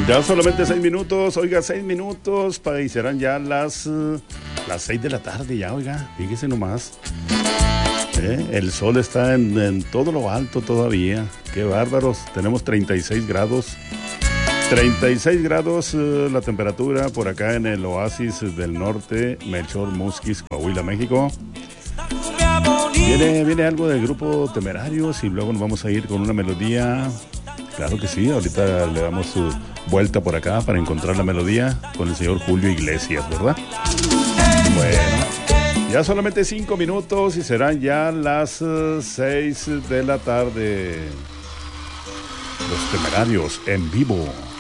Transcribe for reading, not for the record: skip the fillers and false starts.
Ya solamente 6 minutos, oiga, 6 minutos y serán ya las 6 de la tarde ya, oiga, fíjese nomás. El sol está en todo lo alto todavía, qué bárbaros, tenemos 36 grados. 36 grados la temperatura por acá en el Oasis del Norte, Melchor Musquis, Coahuila, México. Viene algo del grupo Temerarios y luego nos vamos a ir con una melodía. Claro que sí, ahorita le damos su vuelta por acá para encontrar la melodía con el señor Julio Iglesias, ¿verdad? Bueno, ya solamente 5 minutos y serán ya las 6 de la tarde. Los Temerarios en vivo.